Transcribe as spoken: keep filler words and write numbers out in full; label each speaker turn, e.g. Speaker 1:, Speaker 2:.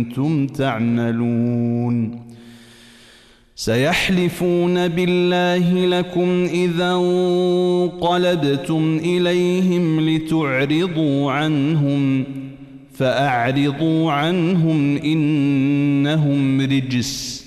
Speaker 1: كنتم تعملون سيحلفون بالله لكم إذا انقلبتم إليهم لتعرضوا عنهم فأعرضوا عنهم إنهم رجس